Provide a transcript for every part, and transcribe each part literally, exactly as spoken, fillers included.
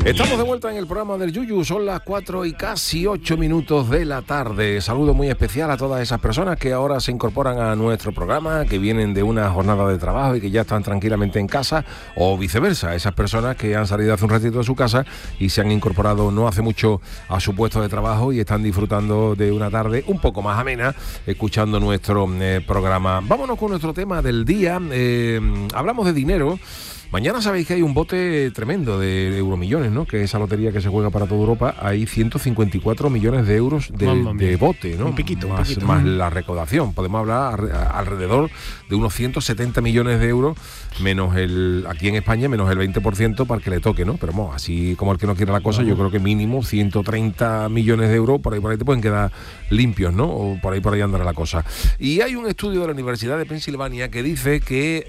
Estamos de vuelta en el programa del Yuyu, son las cuatro y casi ocho minutos de la tarde. Saludo muy especial a todas esas personas que ahora se incorporan a nuestro programa, que vienen de una jornada de trabajo y que ya están tranquilamente en casa, o viceversa, esas personas que han salido hace un ratito de su casa y se han incorporado no hace mucho a su puesto de trabajo y están disfrutando de una tarde un poco más amena escuchando nuestro eh, programa. Vámonos con nuestro tema del día. Eh, hablamos de dinero. Mañana sabéis que hay un bote tremendo de, de euromillones, ¿no? Que esa lotería que se juega para toda Europa, hay ciento cincuenta y cuatro millones de euros de, de bote, ¿no? Un piquito, más, un piquito. Más la recaudación. Podemos hablar alrededor de unos ciento setenta millones de euros, menos el, aquí en España, menos el veinte por ciento para el que le toque, ¿no? Pero bueno, así como el que no quiera la cosa, uh-huh. Yo creo que mínimo ciento treinta millones de euros, por ahí por ahí te pueden quedar limpios, ¿no? O por ahí por ahí andará la cosa. Y hay un estudio de la Universidad de Pensilvania que dice que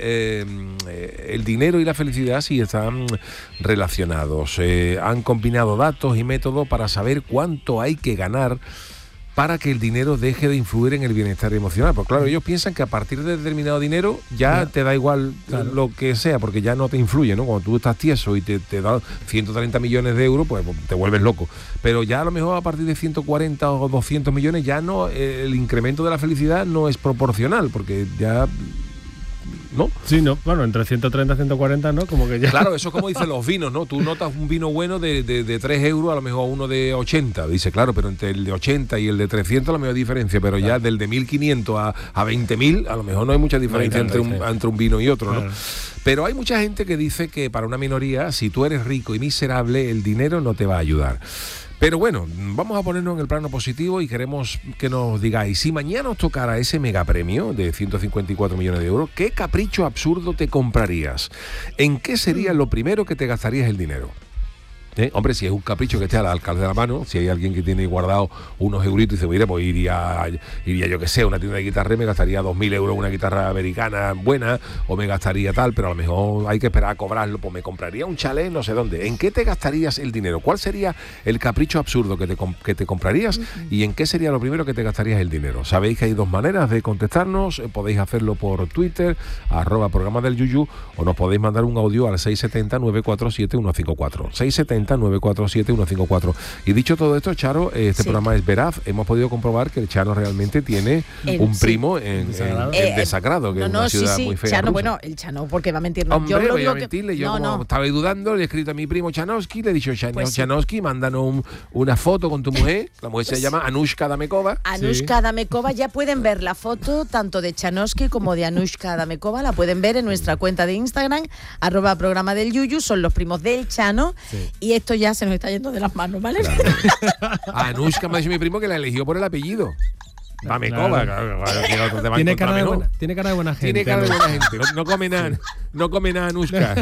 eh, el dinero y la felicidad sí están relacionados. Eh, han combinado datos y métodos para saber cuánto hay que ganar para que el dinero deje de influir en el bienestar emocional. Porque claro, ellos piensan que a partir de determinado dinero ya te da igual claro. Lo que sea, porque ya no te influye, ¿no? Cuando tú estás tieso y te, te da ciento treinta millones de euros, pues te vuelves loco. Pero ya a lo mejor a partir de ciento cuarenta o doscientos millones ya no, el incremento de la felicidad no es proporcional, porque ya... ¿no? Sí, no, bueno, entre ciento treinta y ciento cuarenta, ¿no? Como que ya... Claro, eso es como dicen los vinos, ¿no? Tú notas un vino bueno de, de, de tres euros, a lo mejor uno de ochenta. Dice, claro, pero entre el de ochenta y el de trescientos a lo mejor hay diferencia, pero claro. Ya del de mil quinientos a, a veinte mil, a lo mejor no hay mucha diferencia no hay entre, un, entre un vino y otro, ¿no? Claro. Pero hay mucha gente que dice que para una minoría, si tú eres rico y miserable, el dinero no te va a ayudar. Pero bueno, vamos a ponernos en el plano positivo y queremos que nos digáis, si mañana os tocara ese megapremio de ciento cincuenta y cuatro millones de euros, ¿qué capricho absurdo te comprarías? ¿En qué sería lo primero que te gastarías el dinero? ¿Eh? Hombre, si es un capricho que esté al alcance de la mano, si hay alguien que tiene guardado unos euritos y dice, mira, pues iría, iría yo que sé, a una tienda de guitarra y me gastaría dos mil euros una guitarra americana buena, o me gastaría tal, pero a lo mejor hay que esperar a cobrarlo, pues me compraría un chalet no sé dónde. ¿En qué te gastarías el dinero? ¿Cuál sería el capricho absurdo que te, que te comprarías? ¿Y en qué sería lo primero que te gastarías el dinero? Sabéis que hay dos maneras de contestarnos, podéis hacerlo por Twitter, arroba programa del Yuyu, o nos podéis mandar un audio al seis siete cero, nueve cuatro siete, uno cinco cuatro. seis siete cero, nueve cuatro siete, uno cinco cuatro. Y dicho todo esto, Charo, este sí. programa es veraz. Hemos podido comprobar que el Chano realmente tiene el, un primo sí. en, en, en Desagrado, que no, es una no, ciudad sí, sí. muy fea. Chano, bueno, el Chano, porque va a mentir. Hombre, yo lo voy digo a mentirle. Que... Yo no, como no. estaba dudando, le he escrito a mi primo Chanovsky, le he dicho, Chan- pues Chanovsky, sí. mándanos un, una foto con tu mujer. La mujer pues se llama Anushka Damekova. Anushka sí. Damekova, ya pueden ver la foto tanto de Chanovsky como de Anushka Damekova. La pueden ver en nuestra cuenta de Instagram, arroba programa del Yuyu. Son los primos del Chano. Sí. Y esto ya se nos está yendo de las manos, ¿vale? Claro. Anushka me ha dicho mi primo que la eligió por el apellido. Damekova, claro. Claro, claro, tiene, cara de buena, tiene cara de buena gente. Tiene cara de buena gente. No, no come nada, sí. no come nada Anushka.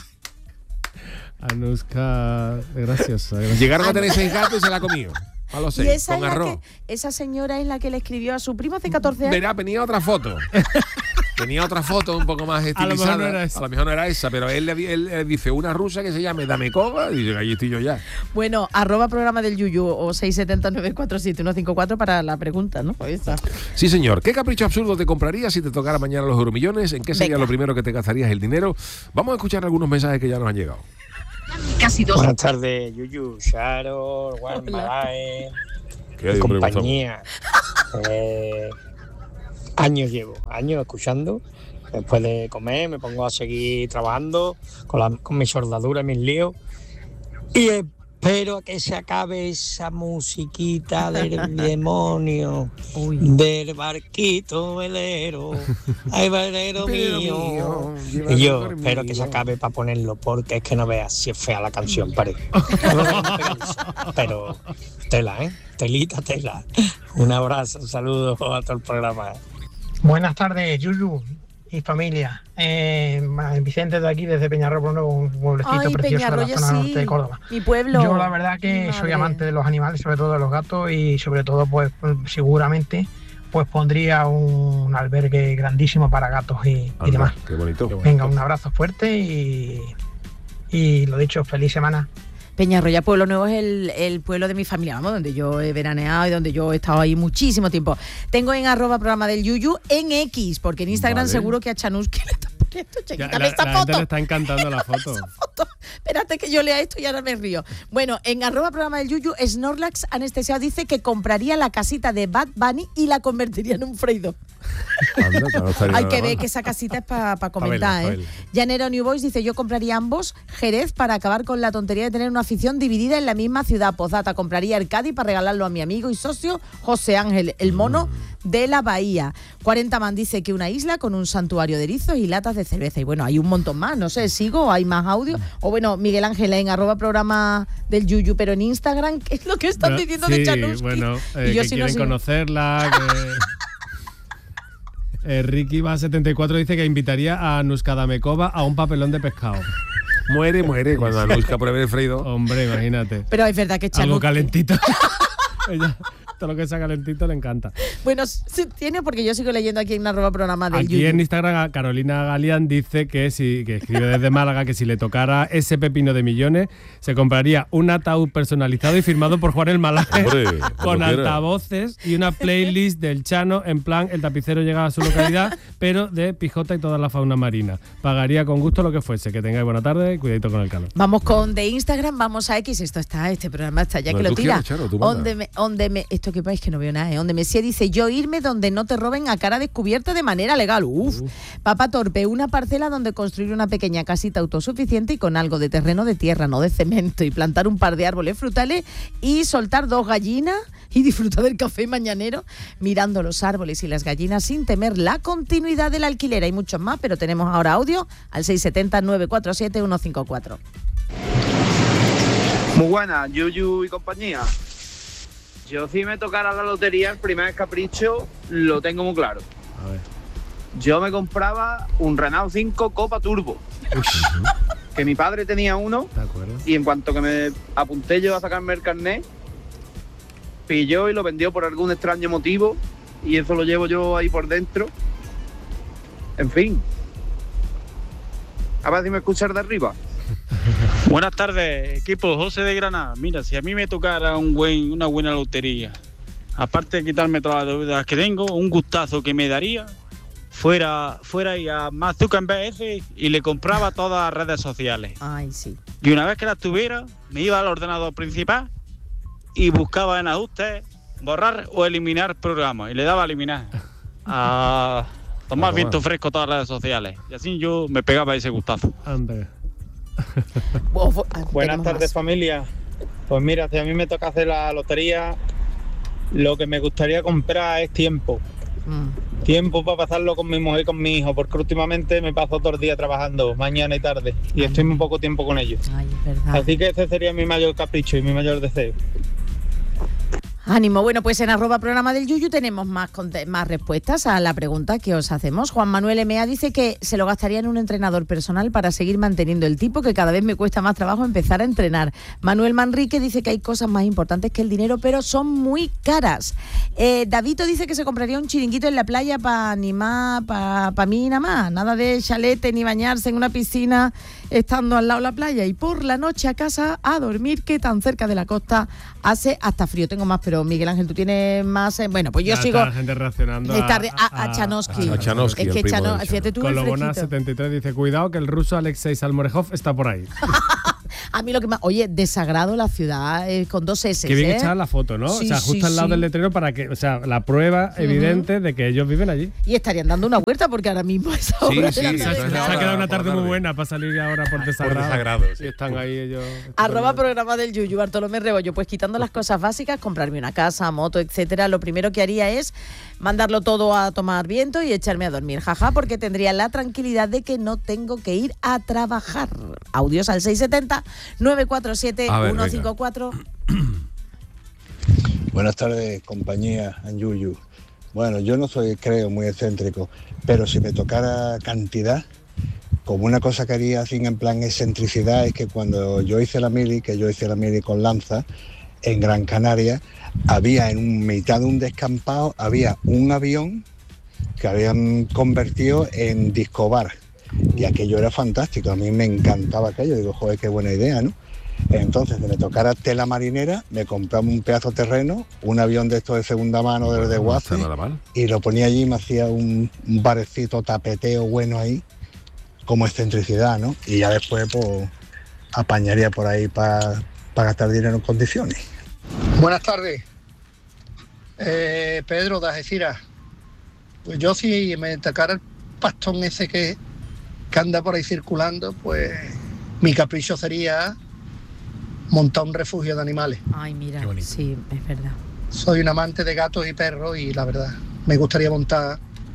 Anushka, graciosa. Llegaron a tener seis gatos y se la ha comido. A los seis, y esa, con es arroz. Que, esa señora es la que le escribió a su primo hace catorce años. Verá, venía otra foto. Tenía otra foto un poco más estilizada. A lo mejor no era esa, a lo mejor no era esa pero él, él, él dice una rusa que se llame Damekova y dice, ahí estoy yo ya. Bueno, arroba programa del Yuyu o seis siete cero, nueve cuatro siete, uno cinco cuatro para la pregunta, ¿no? Esa. Sí, señor. ¿Qué capricho absurdo te comprarías si te tocara mañana los euromillones? ¿En qué sería Venga. Lo primero que te gastarías el dinero? Vamos a escuchar algunos mensajes que ya nos han llegado. Casi dos. Buenas tardes, Yuyu, Sharon, Juan Malae, compañía. Eh, años llevo, años escuchando. Después de comer me pongo a seguir trabajando con, la, con mi soldadura y mis líos. Y espero a que se acabe esa musiquita del demonio, Uy. Del barquito velero, ay velero mío. mío. Y yo espero mío. Que se acabe para ponerlo, porque es que no veas si es fea la canción, parece. Pero tela, ¿eh? Telita, tela. Un abrazo, un saludo a todo el programa. Buenas tardes, Yuyu y familia. Eh, Vicente de aquí, desde Peñarroya, un pueblecito Ay, precioso Peñarroya, de la zona sí. norte de Córdoba. Mi pueblo. Yo la verdad que Madre. soy amante de los animales, sobre todo de los gatos, y sobre todo pues seguramente pues pondría un albergue grandísimo para gatos y, Anda, y demás. Qué bonito. Venga, un abrazo fuerte y, y lo dicho, feliz semana. Peñarroya, Pueblo Nuevo, es el, el pueblo de mi familia, vamos, donde yo he veraneado y donde yo he estado ahí muchísimo tiempo. Tengo en arroba programa del Yuyu en X, porque en Instagram vale. seguro que a Chanuski le está esto, che, Ya, quítame la, esa la foto. gente le está encantando la foto. Esa foto. Espérate que yo lea esto y ahora me río. Bueno, en arroba programa del Yuyu, Snorlax anestesiado dice que compraría la casita de Bad Bunny y la convertiría en un freidor. Anda, que no estaría Hay nada que ver mal. que esa casita es para pa verla, comentar, pa' ¿eh? verla. Llanero New Boys dice, yo compraría ambos Jerez para acabar con la tontería de tener una afición dividida en la misma ciudad. Postdata, compraría el Cádiz para regalarlo a mi amigo y socio José Ángel, el mono de la Bahía. cuarenta man dice que una isla con un santuario de erizos y latas de cerveza. Y bueno, hay un montón más, no sé, sigo, hay más audio. O bueno, Miguel Ángel en arroba programa del Yuyu, pero en Instagram, ¿qué es lo que están No, diciendo sí, de Chanuski? bueno, eh, Y yo que si no quieren sigo. conocerla, que... Eh, Ricky va setenta y cuatro dice que invitaría a Nuskadamekova a un papelón de pescado. Muere, muere cuando Anushka pruebe el freidor. Hombre, imagínate. Pero es verdad que Algo Chanuski... calentito. Ella, todo lo que sea calentito le encanta. Bueno, sí tiene, porque yo sigo leyendo aquí en arroba programa del Aquí Yuyu. en Instagram a Carolina Galeán dice que si que escribe desde Málaga que si le tocara ese pepino de millones se compraría un ataúd personalizado y firmado por Juan el Malaje Hombre, con cuando quiera. altavoces y una playlist del Chano en plan el tapicero llega a su localidad pero de pijota y toda la fauna marina. Pagaría con gusto lo que fuese. Que tengáis buena tarde y cuidadito con el calor. Vamos con de Instagram, vamos a X, esto está, este programa está ya Donde que lo tú tira. quieras, Charo, tú manda. Donde me, donde me, esto que país que no veo nada, ¿eh? Donde Messi dice, yo irme donde no te roben a cara descubierta de manera legal. Uf. Uf. Papá Torpe, una parcela donde construir una pequeña casita autosuficiente y con algo de terreno de tierra, no de cemento, y plantar un par de árboles frutales y soltar dos gallinas y disfrutar del café mañanero mirando los árboles y las gallinas sin temer la continuidad del alquiler. Hay muchos más, pero tenemos ahora audio al seis siete cero, nueve cuatro siete, uno cinco cuatro. Muy buena, Yuyu y compañía. Yo si me tocara la lotería, el primer capricho lo tengo muy claro. A ver. Yo me compraba un Renault cinco Copa Turbo. Que mi padre tenía uno ¿De acuerdo? y en cuanto que me apunté yo a sacarme el carnet, pilló y lo vendió por algún extraño motivo y eso lo llevo yo ahí por dentro. En fin. A ver si me escuchas de arriba. Buenas tardes, equipo. José de Granada. Mira, si a mí me tocara un buen, una buena lotería, aparte de quitarme todas las deudas que tengo, un gustazo que me daría, fuera, fuera y a Mark Zuckerberg ese y le compraba todas las redes sociales. Ay, sí. Y una vez que las tuviera, me iba al ordenador principal y buscaba en ajustes, borrar o eliminar programas. Y le daba a eliminar. A tomar viento fresco todas las redes sociales. Y así yo me pegaba ese gustazo. Ande. Buenas tardes, familia. Pues mira, si a mí me toca hacer la lotería, lo que me gustaría comprar es tiempo. Mm. Tiempo para pasarlo con mi mujer y con mi hijo, porque últimamente me paso todo el día trabajando, mañana y tarde, y estoy muy poco tiempo con ellos. Ay, es verdad. Así que ese sería mi mayor capricho y mi mayor deseo. Ánimo. Bueno, pues en arroba programa del Yuyu tenemos más, conte- más respuestas a la pregunta que os hacemos. Juan Manuel M A dice que se lo gastaría en un entrenador personal para seguir manteniendo el tipo, que cada vez me cuesta más trabajo empezar a entrenar. Manuel Manrique dice que hay cosas más importantes que el dinero, pero son muy caras. Eh, Davito dice que se compraría un chiringuito en la playa para animar, para pa mí nada más. Nada de chalete ni bañarse en una piscina estando al lado de la playa. Y por la noche a casa a dormir, que tan cerca de la costa hace hasta frío. Tengo más, pero Miguel Ángel, tú tienes más. eh, Bueno, pues yo Ya sigo. está la gente reaccionando Está a, re- a, a Chanovsky. a Chanovsky, Es el que primo Chano, del fíjate tú el Colobona fresquito. setenta y tres dice, cuidado que el ruso Alexei Salmorejov está por ahí. A mí lo que más. Oye, desagrado la ciudad eh, con dos S. Qué bien ¿eh? echada la foto, ¿no? Sí, o sea, justo sí, al lado sí. del letrero para que, o sea, la prueba evidente de que ellos viven allí. Y estarían dando una vuelta porque ahora mismo es ahora sí, de la sí, tarde. eso es Se ha ahora quedado una por la tarde muy tarde. buena para salir ahora por desagrado. desagrado, sí. Y están ahí ellos. Arroba programa del Yuyu, Bartolomé Rebollo. Pues quitando las cosas básicas, comprarme una casa, moto, etcétera, lo primero que haría es mandarlo todo a tomar viento y echarme a dormir. Jaja, porque tendría la tranquilidad de que no tengo que ir a trabajar. Audios al seis siete cero, nueve cuatro siete, A ver, uno venga. cinco cuatro. Buenas tardes, compañía, en Yuyu. Bueno, yo no soy, creo, muy excéntrico, pero si me tocara cantidad, como una cosa que haría así en plan excentricidad, es que cuando yo hice la mili, que yo hice la mili con Lanza, en Gran Canaria, había en un, mitad de un descampado, había un avión que habían convertido en discobar. Y aquello era fantástico, a mí me encantaba aquello, digo, joder, qué buena idea, ¿no? Entonces, si me tocara tela marinera, me compraba un pedazo de terreno, un avión de estos de segunda mano del de No está Guace, nada mal. y lo ponía allí y me hacía un, un barecito tapeteo bueno ahí, como excentricidad, ¿no? Y ya después, pues, apañaría por ahí para pa gastar dinero en condiciones. Buenas tardes. Eh, Pedro de Algeciras. Pues yo si me tocara el pastón ese que, que anda por ahí circulando, pues mi capricho sería montar un refugio de animales. Ay, mira, sí, es verdad. Soy un amante de gatos y perros y la verdad, me gustaría montar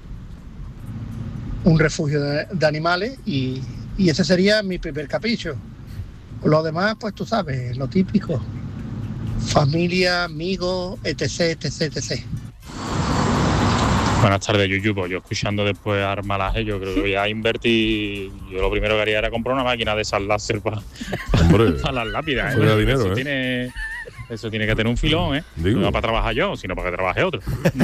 un refugio de, de animales y, y ese sería mi primer capricho. Lo demás, pues tú sabes, lo típico. Familia, amigos, etc, etc, etcétera. Buenas tardes, Yuyu. Pues yo escuchando después Armalaje, yo creo que voy a invertir. Yo lo primero que haría era comprar una máquina de esas láser para, para las lápidas. ¿eh? Dinero, eso, ¿eh? tiene, eso tiene que tener un filón, ¿eh? Digo. No para trabajar yo, sino para que trabaje otro.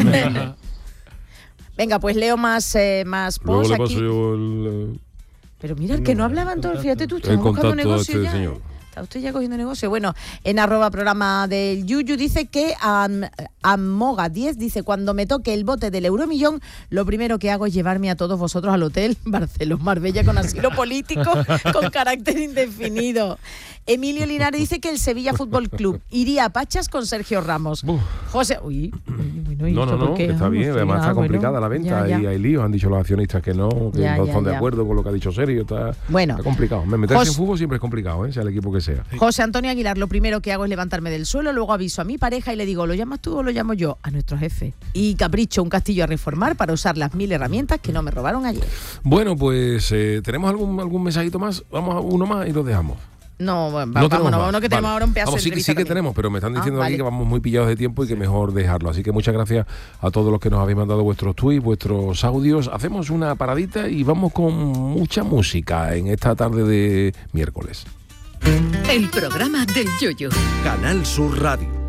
Venga, pues leo más, eh, más Luego posts le aquí. paso yo el, Pero mira, el que no hablaban todos, fíjate tú, el estamos buscando contacto de negocio este ya. señor. ¿eh? Está usted ya cogiendo negocio. Bueno, en arroba programa del Yuyu dice que Am, Amoga diez dice: cuando me toque el bote del Euromillón, lo primero que hago es llevarme a todos vosotros al hotel Barcelona Marbella con asilo político con carácter indefinido. Emilio Linares dice que el Sevilla Fútbol Club iría a Pachas con Sergio Ramos. Uf. José, uy, uy, bueno, ¿y No, esto no, no, por qué? que está Ah, bien, sí, además ah, está bueno, complicada la venta ya, y ya. hay líos, han dicho los accionistas que no, que Ya, no ya, están de ya. acuerdo con lo que ha dicho Sergio, está, Bueno. está complicado. Meterse Jos- en fútbol siempre es complicado, ¿eh? Sea el equipo que sea. José Antonio Aguilar, lo primero que hago es levantarme del suelo, luego aviso a mi pareja y le digo: ¿lo llamas tú o lo llamo yo? A nuestro jefe. Y capricho un castillo a reformar para usar las mil herramientas que no me robaron ayer. Bueno, pues eh, ¿tenemos algún, algún mensajito más? Vamos a uno más y lo dejamos. No, va- No vámonos, tenemos más. vámonos que tenemos Vale. ahora un pedazo Vamos, de sí, que- entrevista sí que también. tenemos, pero me están Ah, diciendo vale. aquí que vamos muy pillados de tiempo y que mejor dejarlo. Así que muchas gracias a todos los que nos habéis mandado vuestros tweets, vuestros audios. Hacemos una paradita y vamos con mucha música en esta tarde de miércoles. El programa del Yuyu. Canal Sur Radio.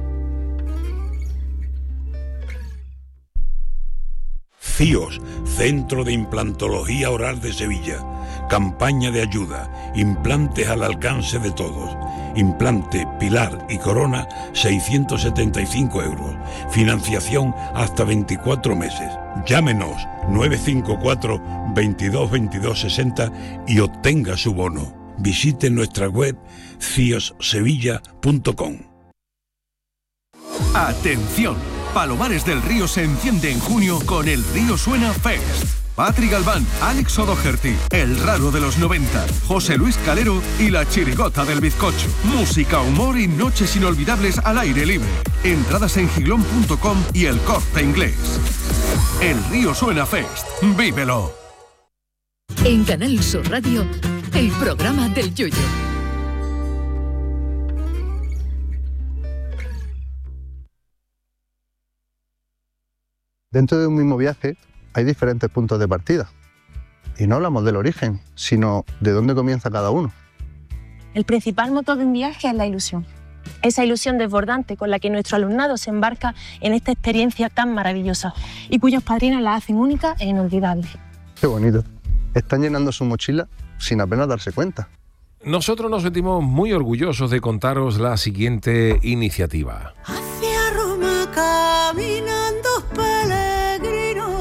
C I O S, Centro de Implantología Oral de Sevilla. Campaña de ayuda. Implantes al alcance de todos. Implante, pilar y corona, seiscientos setenta y cinco euros. Financiación hasta veinticuatro meses. Llámenos nueve cinco cuatro, veintidós, veintidós, sesenta y obtenga su bono. Visite nuestra web cios sevilla punto com. Atención, Palomares del Río se enciende en junio con el Río Suena Fest. Patri Galván, Alex O'Doherty, El Raro de los noventa, José Luis Calero y La Chirigota del Bizcocho. Música, humor y noches inolvidables al aire libre. Entradas en giglón punto com y El Corte Inglés. El Río Suena Fest. ¡Vívelo! En Canal Sur Radio, el programa del Yuyu. Dentro de un mismo viaje hay diferentes puntos de partida. Y no hablamos del origen, sino de dónde comienza cada uno. El principal motor de un viaje es la ilusión. Esa ilusión desbordante con la que nuestro alumnado se embarca en esta experiencia tan maravillosa y cuyos padrinos la hacen única e inolvidable. Qué bonito. Están llenando su mochila sin apenas darse cuenta. Nosotros nos sentimos muy orgullosos de contaros la siguiente iniciativa. Hacia Roma caminando peregrinos.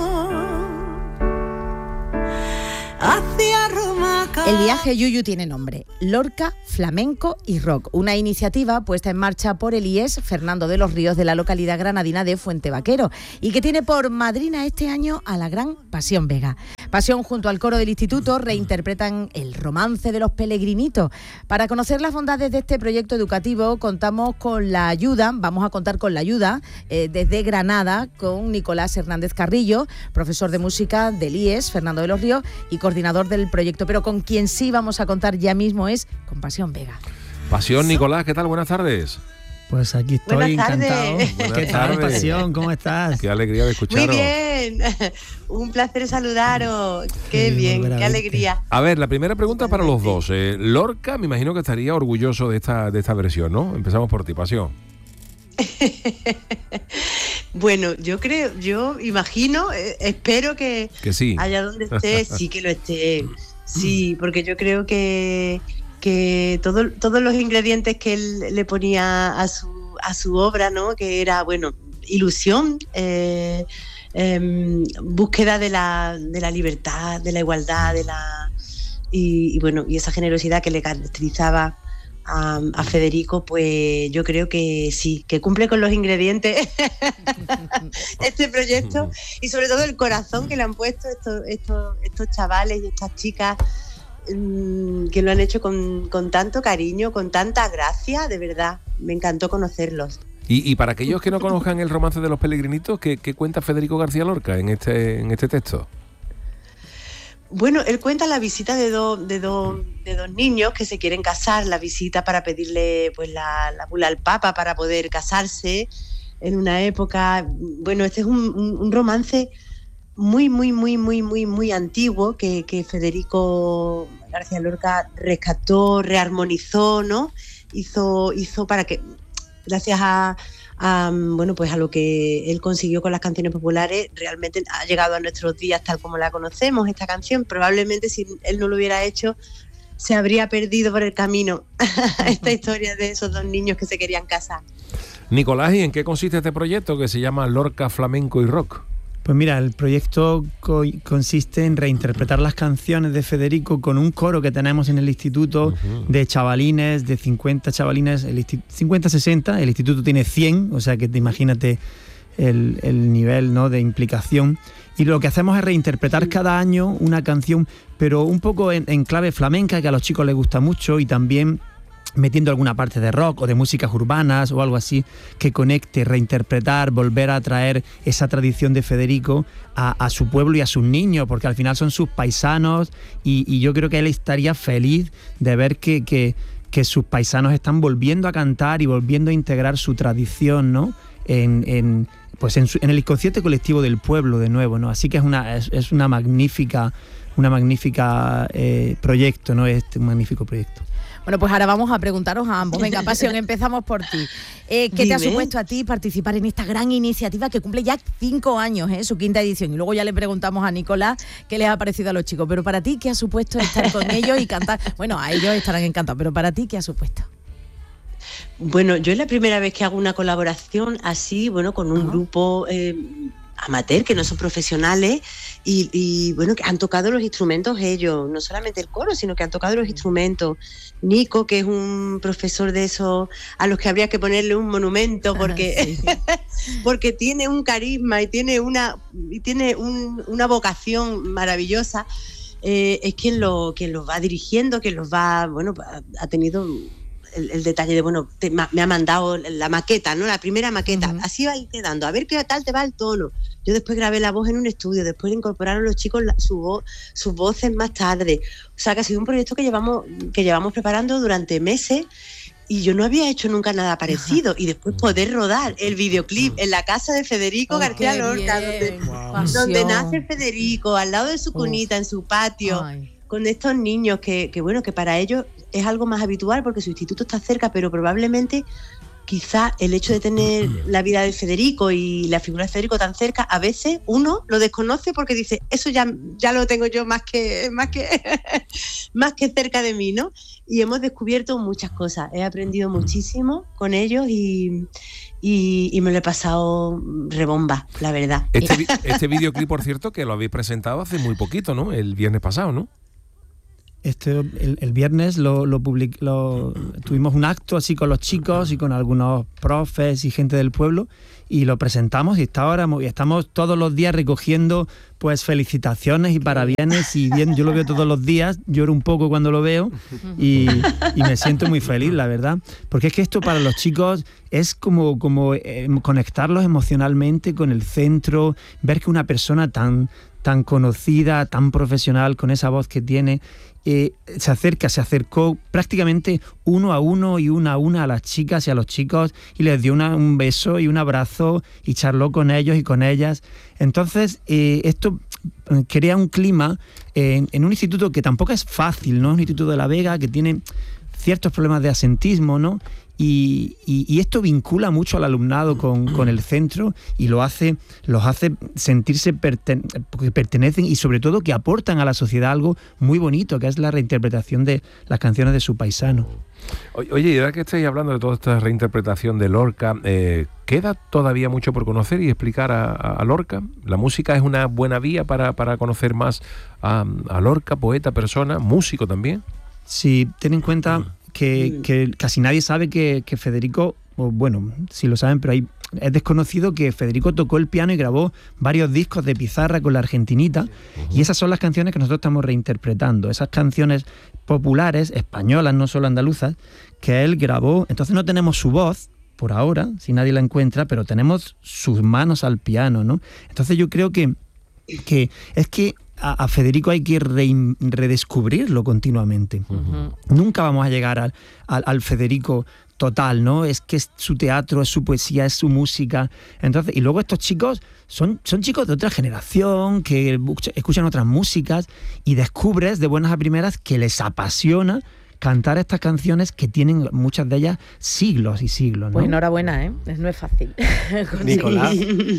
Hacia Roma. El viaje Yuyu tiene nombre: Lorca, Flamenco y Rock, una iniciativa puesta en marcha por el I E S Fernando de los Ríos de la localidad granadina de Fuente Vaquero y que tiene por madrina este año a la gran Pasión Vega. Pasión junto al coro del instituto reinterpretan el romance de los Pelegrinitos. Para conocer las bondades de este proyecto educativo contamos con la ayuda, vamos a contar con la ayuda eh, desde Granada con Nicolás Hernández Carrillo, profesor de música del I E S Fernando de los Ríos y coordinador del proyecto, pero con quien sí vamos a contar ya mismo es con Pasión Vega. Pasión, Nicolás, ¿qué tal? Buenas tardes. Pues aquí estoy Buenas encantado. tardes. ¿Qué Buenas tal, tardes. Pasión? ¿Cómo estás? Qué alegría de escucharos. Muy bien, un placer saludaros. Qué Sí, bien, volver a qué verte. alegría. A ver, la primera pregunta para los dos. Eh, Lorca, me imagino que estaría orgulloso de esta, de esta versión, ¿no? Empezamos por ti, Pasión. Bueno, yo creo, yo imagino, eh, espero que, Que sí. allá donde esté, sí que lo esté. Sí, porque yo creo que, que todo, todos los ingredientes que él le ponía a su, a su obra, ¿no? Que era, bueno, ilusión, eh, eh, búsqueda de la, de la libertad, de la igualdad, de la y, y bueno, y esa generosidad que le caracterizaba a, a Federico, pues yo creo que sí, que cumple con los ingredientes este proyecto, y sobre todo el corazón que le han puesto estos, estos, estos chavales y estas chicas, mmm, que lo han hecho con, con tanto cariño, con tanta gracia, de verdad, me encantó conocerlos. Y, y para aquellos que no conozcan el romance de los Pelegrinitos, ¿qué, qué cuenta Federico García Lorca en este, en este texto? Bueno, él cuenta la visita de, do, de, do, de dos niños que se quieren casar, la visita para pedirle pues la, la bula al Papa para poder casarse en una época. Bueno, este es un, un, un romance muy, muy, muy, muy, muy, muy antiguo que, que Federico García Lorca rescató, rearmonizó, ¿no? Hizo, hizo para que, gracias a, a, bueno, pues a lo que él consiguió con las canciones populares, realmente ha llegado a nuestros días tal como la conocemos, esta canción. Probablemente si él no lo hubiera hecho, se habría perdido por el camino esta historia de esos dos niños que se querían casar. Nicolás, ¿y en qué consiste este proyecto que se llama Lorca, Flamenco y Rock? Pues mira, el proyecto co- consiste en reinterpretar las canciones de Federico con un coro que tenemos en el instituto, uh-huh, de chavalines, de cincuenta chavalines, el insti- cincuenta sesenta, el instituto tiene cien, o sea que te imagínate el, el nivel, ¿no?, de implicación. Y lo que hacemos es reinterpretar cada año una canción, pero un poco en, en clave flamenca, que a los chicos les gusta mucho, y también metiendo alguna parte de rock o de músicas urbanas o algo así que conecte, reinterpretar, volver a traer esa tradición de Federico a, a su pueblo y a sus niños, porque al final son sus paisanos, y, y yo creo que él estaría feliz de ver que, que, que sus paisanos están volviendo a cantar y volviendo a integrar su tradición, ¿no?, en, en, pues en, su, en el inconsciente colectivo del pueblo de nuevo, ¿no? Así que es una, es, es una magnífica, una magnífica eh, proyecto, ¿no? Este un magnífico proyecto. Bueno, pues ahora vamos a preguntaros a ambos. Venga, Pasión, empezamos por ti. Eh, ¿Qué Dime. te ha supuesto a ti participar en esta gran iniciativa que cumple ya cinco años, eh, su quinta edición? Y luego ya le preguntamos a Nicolás qué les ha parecido a los chicos. Pero para ti, ¿qué ha supuesto estar con ellos y cantar? Bueno, a ellos estarán encantados, pero para ti, ¿qué ha supuesto? Bueno, yo es la primera vez que hago una colaboración así, bueno, con un uh-huh. grupo eh, amateur, que no son profesionales, y, y bueno, que han tocado los instrumentos ellos, no solamente el coro, sino que han tocado los instrumentos. Nico, que es un profesor de esos a los que habría que ponerle un monumento, porque, sí. porque tiene un carisma y tiene una, y tiene un, una vocación maravillosa. Eh, es quien, lo, quien los va dirigiendo, quien los va, bueno, ha tenido el, el detalle de, bueno, te, me ha mandado la maqueta, ¿no? La primera maqueta, uh-huh. así va a ir quedando, a ver qué tal te va el tono. Yo después grabé la voz en un estudio, después le incorporaron los chicos la, su voz, sus voces más tarde. O sea, que ha sido un proyecto que llevamos, que llevamos preparando durante meses, y yo no había hecho nunca nada parecido. Y después poder rodar el videoclip en la casa de Federico oh, García Lorca, donde, wow. donde nace Federico, al lado de su cunita, en su patio, Ay. con estos niños que, que, bueno, que para ellos es algo más habitual porque su instituto está cerca, pero probablemente quizá el hecho de tener la vida de Federico y la figura de Federico tan cerca, a veces uno lo desconoce porque dice, eso ya, ya lo tengo yo más que, más que, más que cerca de mí, ¿no? Y hemos descubierto muchas cosas, he aprendido muchísimo con ellos y, y, y me lo he pasado rebomba, la verdad. Este, este videoclip, por cierto, que lo habéis presentado hace muy poquito, ¿no? El viernes pasado, ¿no? Este, el, el viernes lo, lo, public, lo tuvimos un acto así con los chicos y con algunos profes y gente del pueblo, y lo presentamos, y está ahora y estamos todos los días recogiendo pues felicitaciones y parabienes, y bien, yo lo veo todos los días, lloro un poco cuando lo veo y, y me siento muy feliz, la verdad, porque es que esto para los chicos es como, como eh, conectarlos emocionalmente con el centro, ver que una persona tan, tan conocida, tan profesional, con esa voz que tiene, Eh, se acerca, se acercó prácticamente uno a uno y una a una a las chicas y a los chicos, y les dio una, un beso y un abrazo, y charló con ellos y con ellas. Entonces eh, esto crea un clima eh, en, en un instituto que tampoco es fácil, ¿no? Un instituto de La Vega que tiene ciertos problemas de asentismo, ¿no? Y, y, y esto vincula mucho al alumnado con, con el centro y lo hace, los hace sentirse perten- que pertenecen y sobre todo que aportan a la sociedad algo muy bonito, que es la reinterpretación de las canciones de su paisano. Oye, y ahora que estáis hablando de toda esta reinterpretación de Lorca, eh, ¿queda todavía mucho por conocer y explicar a, a, a Lorca? ¿La música es una buena vía para, para conocer más a, a Lorca, poeta, persona, músico también? Sí, ten en cuenta que, que casi nadie sabe que, que Federico, o bueno, sí lo saben, pero hay, es desconocido que Federico tocó el piano y grabó varios discos de pizarra con la Argentinita, uh-huh. y esas son las canciones que nosotros estamos reinterpretando, esas canciones populares, españolas, no solo andaluzas, que él grabó. Entonces no tenemos su voz, por ahora, si nadie la encuentra, pero tenemos sus manos al piano, ¿no? Entonces yo creo que, que es que a, a Federico hay que re, redescubrirlo continuamente. Uh-huh. Nunca vamos a llegar al, al, al Federico total, ¿no? Es que es su teatro, es su poesía, es su música. Entonces, y luego estos chicos son, son chicos de otra generación que escuchan otras músicas y descubres de buenas a primeras que les apasiona cantar estas canciones que tienen muchas de ellas siglos y siglos, ¿no? Pues enhorabuena, ¿eh? No es fácil. Nicolás,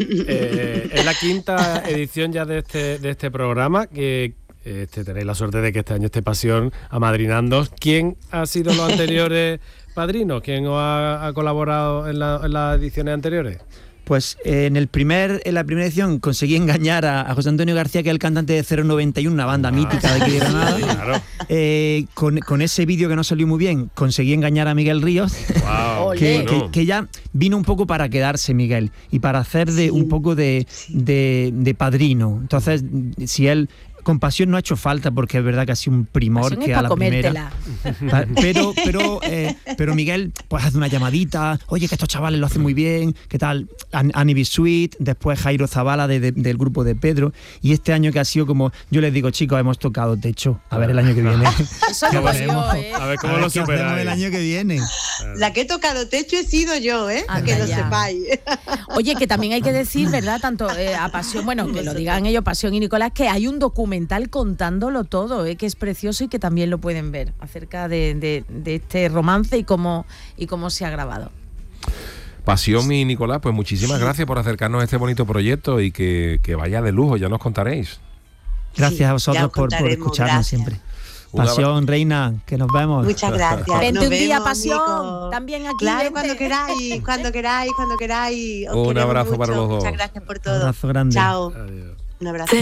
eh, es la quinta edición ya de este, de este programa que este, tenéis la suerte de que este año esté Pasión amadrinando. ¿Quién ha sido los anteriores padrinos? ¿Quién os ha, ha colaborado en, la, en las ediciones anteriores? Pues eh, en el primer en la primera edición conseguí engañar a, a José Antonio García, que es el cantante de cero noventa y uno, una banda ah, mítica de aquí de Granada. Sí, claro. eh, con, con ese vídeo que no salió muy bien, conseguí engañar a Miguel Ríos, wow, que, que, que ya vino un poco para quedarse Miguel y para hacer de sí, un poco de, de, de padrino. Entonces, si él... Con Pasión no ha hecho falta porque es verdad que ha sido un primor que a la primera. Pero, pero, eh, pero Miguel pues hace una llamadita, oye, que estos chavales lo hacen muy bien, ¿qué tal? Annie B. Sweet, después Jairo Zavala de, de, del grupo de Pedro, y este año que ha sido como, yo les digo, chicos, hemos tocado techo, a ver el año que viene. Eso no va yo, ¿eh? A ver cómo a ver lo superamos el año que viene. La que he tocado techo he sido yo, ¿eh? Anda, que lo ya. sepáis. Oye, que también hay que decir, ¿verdad? Tanto eh, a Pasión, bueno, que lo digan ellos, Pasión y Nicolás, que hay un documento contándolo todo, ¿eh? Que es precioso y que también lo pueden ver acerca de, de, de este romance y cómo, y cómo se ha grabado. Pasión y Nicolás, pues muchísimas gracias por acercarnos a este bonito proyecto y que, que vaya de lujo, ya nos contaréis. Gracias sí, a vosotros por, por escucharnos gracias. siempre. Pasión, reina, que nos vemos. Muchas gracias. Vente nos un día, vemos, Pasión. Nico. También aquí. Claro, vente. cuando queráis, cuando queráis, cuando queráis. Os un abrazo mucho. para los dos. Muchas gracias por todo. Un abrazo grande. Chao. Adiós. Un abrazo.